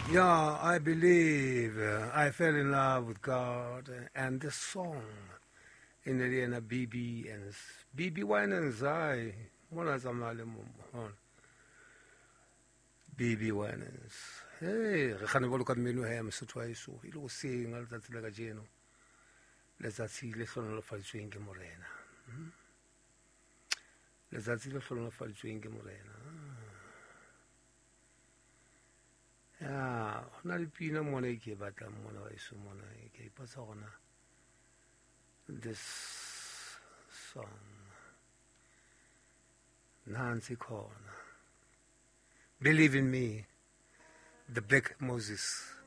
Yeah, I believe I fell in love with God and the song in the end of BB and BB Winans. I mona zamale mo BB Winans. Hey, re khane bolo ka mmeno ha Mosotho wa iso ile go senga letsatsi la ka jeno letsatsi le hlonolofaditsweng ke morena letsatsi le hlonolofaditsweng ke morena ya go na le pina mona e ke e batlang mona wa iso mona e ke ipatsa gona this song Nancy khona Believe in Me, the Black Moses.